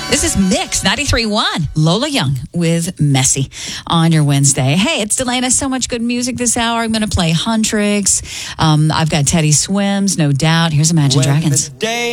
This is Mix 93.1. Lola Young with Messy on your Wednesday. Hey, it's Delana. So much good music this hour. I'm going to play Huntrix. I've got Teddy Swims, no doubt. Here's Imagine Dragons.